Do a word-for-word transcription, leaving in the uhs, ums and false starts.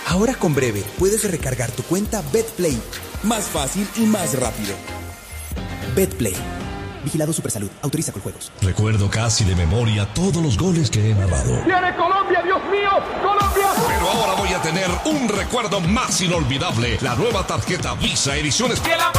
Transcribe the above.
Ahora con Breve puedes recargar tu cuenta BetPlay más fácil y más rápido. BetPlay. Vigilado Supersalud. Autoriza con juegos. Recuerdo casi de memoria todos los goles que he narrado. ¡Viene Colombia, Dios mío! ¡Colombia! Pero ahora voy a tener un recuerdo más inolvidable. La nueva tarjeta Visa Ediciones. ¡Que la